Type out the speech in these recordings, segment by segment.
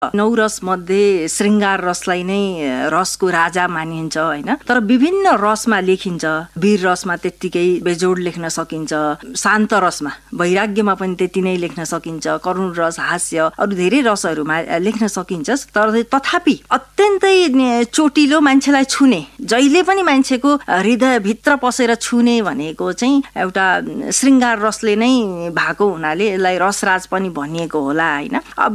9 रस मध्ये श्रृंगार रसलाई नै रसको राजा मानिन्छ हैन। तर विभिन्न रसमा लेखिन्छ। वीर रसमा त्यतिकै बेजोड लेख्न सकिन्छ, शान्त रसमा वैराग्यमा पनि त्यति नै लेख्न सकिन्छ, करुण रस, हास्य, अरु धेरै रसहरुमा लेख्न सकिन्छ। तर तथापि अत्यन्तै चोटिलो मान्छेलाई छुने, जहिले पनि मान्छेको हृदय भित्र पसेर छुने भनेको चाहिँ एउटा श्रृंगार रसले नै भएको हुनाले यसलाई रसराज पनि भनिएको होला हैन।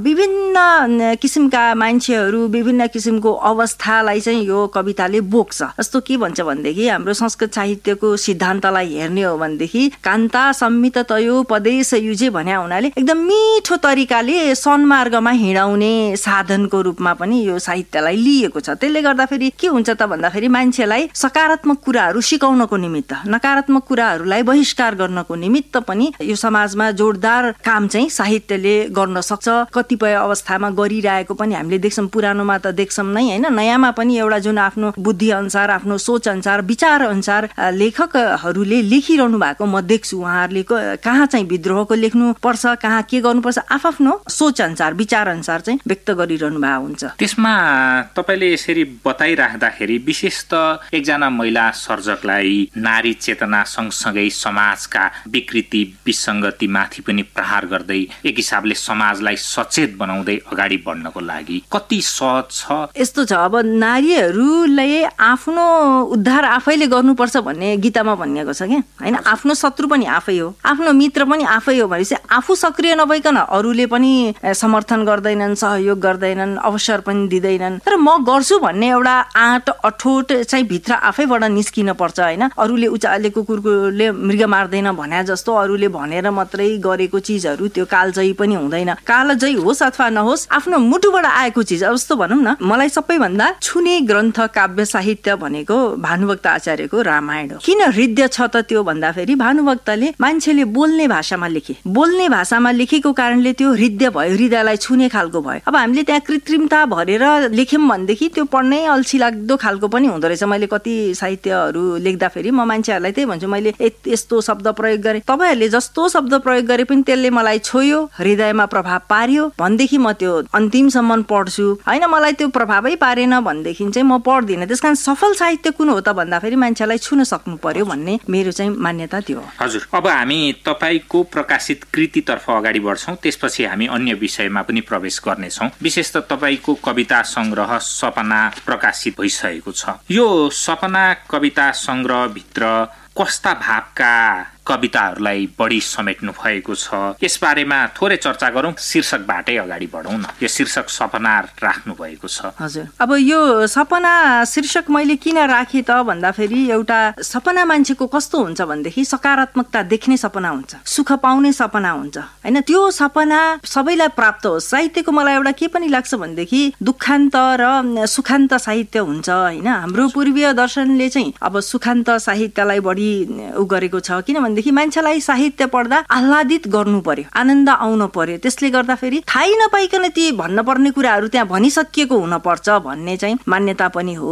विभिन्न किसिमका मान्छेहरू, विभिन्न किसिमको अवस्थालाई चाहिँ यो कविताले बोक्छ। जस्तो के भन्छ भनेदेखि हाम्रो संस्कृत साहित्यको सिद्धान्तलाई हेर्ने हो भनेदेखि कान्ता संमित तयो पदेश युजे भन्या हुनाले एकदम मिठो तरिकाले सन्मार्गमा हिँडाउने साधनको रूपमा पनि यो साहित्यलाई लिएको छ। त्यसले गर्दाखेरि के हुन्छ त भन्दाखेरि मान्छेलाई सकारात्मक कुराहरू सिकाउनको निमित्त, नकारात्मक कुराहरूलाई बहिष्कार गर्नको निमित्त पनि यो समाजमा जोडदार काम चाहिँ साहित्यले गर्न सक्छ। कतिपय अवस्थामा गरिरहेको पनि हामीले देख्छौँ, पुरानोमा त देख्छौँ नै हैन, नयाँमा पनि एउटा जुन आफ्नो बुद्धि अनुसार, आफ्नो सोच अनुसार, विचार अनुसार लेखकहरूले लेखिरहनु भएको म देख्छु। उहाँहरूले कहाँ चाहिँ विद्रोहको लेख्नु पर्छ, कहाँ के गर्नुपर्छ, आफ्नो सोच अनुसार, विचार अनुसार चाहिँ व्यक्त गरिरहनु भएको हुन्छ। त्यसमा तपाईले यसरी बताइराख्दाखेरि विशेष त एकजना महिला सर्जकलाई नारी चेतना सँगसँगै समाजका विकृति विसङ्गति माथि पनि प्रहार गर्दै एक हिसाबले समाजलाई सचेत बनाउँदै अगाडि बढ्नको लागि कति सहज छ। यस्तो छ, अब नारीहरूले आफ्नो उद्धार आफैले गर्नुपर्छ भन्ने गीतामा भनिएको छ क्या हैन। आफ्नो शत्रु पनि आफै हो, आफ्नो मित्र पनि आफै हो भनेपछि आफू सक्रिय नभइकन अरूले पनि समर्थन गर्दैनन्, सहयोग गर्दैनन्, अवसर पनि दिँदैनन्। तर म गर्छु भन्ने एउटा आँट अठोट चाहिँ भित्र आफैबाट निस्किन पर्छ हैन। अरूले उचाले कुकुरले मृग मार्दैन भन्या जस्तो अरूले भनेर मात्रै गरेको चिजहरू त्यो कालजयी पनि हुँदैन। कालजयी होस् अथवा नहोस्, आफ्नो मुटुबाट आएको चिज। जस्तो भनौँ न, मलाई सबैभन्दा छुने ग्रन्थ काव्य साहित्य भनेको भानुभक्त आचार्यको रामायण हो। किन हृदय छ त त्यो भन्दाखेरि भानुभक्तले मान्छेले बोल्ने भाषामा लेखे, बोल्ने भाषामा लेखेको कारणले त्यो हृदय भयो, हृदयलाई छुने खालको भयो। अब हामीले त्यहाँ कृत्रिमता भरेर लेख्यौँ भनेदेखि त्यो पढ्नै अल्छी लाग्दो खालको पनि हुँदो रहेछ। मैले कति साहित्यहरू लेख्दाखेरि म मान्छेहरूलाई त्यही भन्छु, मैले यस्तो शब्द प्रयोग गरेँ, तपाईँहरूले जस्तो शब्द प्रयोग गरे पनि त्यसले मलाई छोयो, हृदयमा प्रभाव पार्यो भनेदेखि म त्यो अन्तिमसम्म पढ्छु हैन। मलाई त्यो प्रभावै पारेन भनेदेखि चाहिँ म पढ्दिनँ। त्यसकारण सफल साहित्य कुन हो त भन्दाखेरि मान्छेलाई छुन सक्नु पर्यो भन्ने मेरो चाहिँ मान्यता त्यो हो। हजुर, अब हामी तपाईको प्रकाशित कृतितर्फ अगाडि बढ्छौँ, त्यसपछि हामी अन्य विषयमा पनि प्रवेश गर्नेछौँ। विशेष त तपाईको कविता संग्रह सपना प्रकाशित भइसकेको छ। यो सपना कविता संग्रह भित्र कस्ता भावका कविताहरूलाई बढी समेट्नु भएको छ, यसबारेमा थोरै चर्चा गरौँ। शीर्षकबाटै अगाडि बढौँ न। यो शीर्षक सपना राख्नु भएको छ। हजुर, अब यो सपना शीर्षक मैले किन राखेँ त भन्दाखेरि एउटा सपना मान्छेको कस्तो हुन्छ भनेदेखि सकारात्मकता देख्ने सपना हुन्छ, सुख पाउने सपना हुन्छ हैन। त्यो सपना सबैलाई प्राप्त होस्। साहित्यको मलाई एउटा के पनि लाग्छ भनेदेखि दुःखान्त र सुखान्त साहित्य हुन्छ हैन। हाम्रो पूर्वीय दर्शनले चाहिँ अब सुखान्त साहित्यलाई बढी गरेको छ। किनभने मान्छेलाई साहित्य पढ्दा आह्लादित गर्नु पर्यो, आनन्द आउनु पर्यो। त्यसले गर्दाखेरि थाहै नपाइकन ती भन्न पर्ने कुराहरू त्यहाँ भनिसकिएको हुन पर्छ भन्ने चाहिँ मान्यता पनि हो।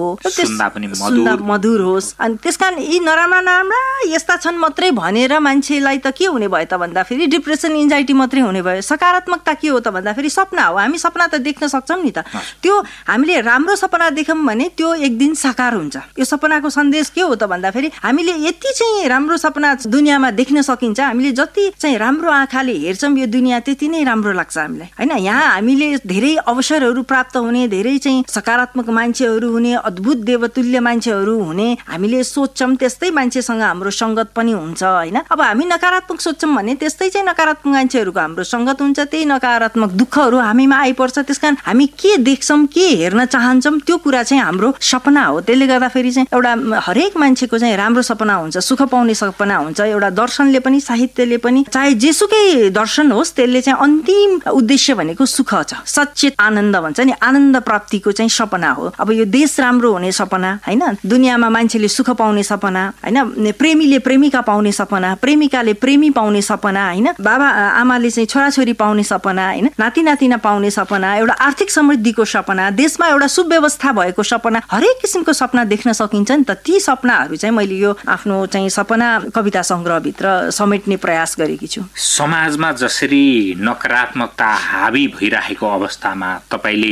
सुन्दा मधुर होस्। अनि त्यसकारण यी नराम्रा नराम्रा यस्ता छन् मात्रै भनेर मान्छेलाई त के हुने भयो त भन्दाखेरि डिप्रेसन, एन्जाइटी मात्रै हुने भयो। सकारात्मकता के हो त भन्दाखेरि सपना हो। हामी सपना त देख्न सक्छौँ नि त। त्यो हामीले राम्रो सपना देख्यौँ भने त्यो एक दिन साकार हुन्छ। यो सपनाको सन्देश के हो त भन्दाखेरि हामीले यति चाहिँ राम्रो सपना दुनियाँमा देख्न सकिन्छ। हामीले जति चाहिँ राम्रो आँखाले हेर्छौँ यो दुनियाँ त्यति नै राम्रो लाग्छ हामीलाई हैन। यहाँ हामीले धेरै अवसरहरू प्राप्त हुने, धेरै चाहिँ सकारात्मक मान्छेहरू हुने, अद्भुत देवतुल्य मान्छेहरू हुने हामीले सोच्छौँ। त्यस्तै मान्छेसँग हाम्रो संगत पनि हुन्छ हैन। अब हामी नकारात्मक सोच्छौँ भने त्यस्तै चाहिँ नकारात्मक मान्छेहरूको हाम्रो संगत हुन्छ। त्यही नकारात्मक दुःखहरू हामीमा आइपर्छ। त्यसकारण हामी के देख्छौँ, के हेर्न चाहन्छौँ त्यो कुरा चाहिँ हाम्रो सपना हो। त्यसले गर्दाखेरि चाहिँ एउटा हरेक मान्छेको चाहिँ राम्रो सपना हुन्छ, सुख पाउने सपना हुन्छ। एउटा दर्शनले पनि, साहित्यले पनि, चाहे जेसुकै दर्शन होस्, त्यसले चाहिँ अन्तिम उद्देश्य भनेको सुख छ, सचेत आनन्द भन्छ नि, आनन्द प्राप्तिको चाहिँ सपना हो। अब यो देश राम्रो हुने सपना हैन, दुनियाँमा मान्छेले सुख पाउने सपना हैन, प्रेमीले प्रेमिका पाउने सपना, प्रेमिकाले प्रेमी पाउने सपना हैन, बाबा आमाले चाहिँ छोराछोरी पाउने सपना हैन, नाति नातिना पाउने सपना, एउटा आर्थिक समृद्धिको सपना, देशमा एउटा सुव्यवस्था भएको सपना, हरेक किसिमको सपना देख्न सकिन्छ नि त। ती सपनाहरू चाहिँ मैले यो आफ्नो आफ्नो चाहिँ सपना कविता संग्रहभित्र समेट्ने प्रयास गरेकी छु। समाजमा जसरी नकारात्मकता हावी भइरहेको अवस्थामा तपाईले